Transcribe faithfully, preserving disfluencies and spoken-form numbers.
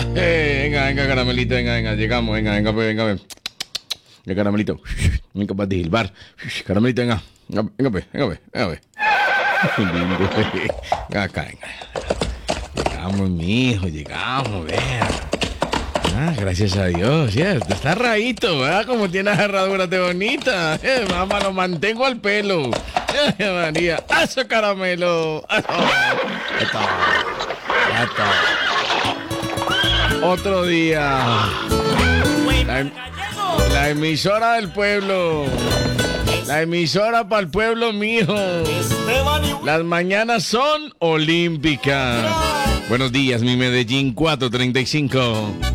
Eh, venga, venga, caramelito, venga, venga, llegamos, venga, venga, pues, venga, venga. Venga, caramelito. Venga, para silbar. Caramelito, venga. Venga, venga, pues, venga, pues, venga, pues. Lindo, pues. Venga acá, venga. Llegamos, mijo, llegamos, vea. Ah, gracias a Dios, ¿cierto? Está raíto, ¿verdad? Como tiene las herraduras de bonita. Eh, mamá, lo mantengo al pelo. Eh, María, ¡eso, caramelo! ¡Eso! ¡Esto! ¡Esto! Otro día. La, em- la emisora del pueblo. La emisora para el pueblo, mijo. Las mañanas son olímpicas. Buenos días, mi Medellín cuatrocientos treinta y cinco.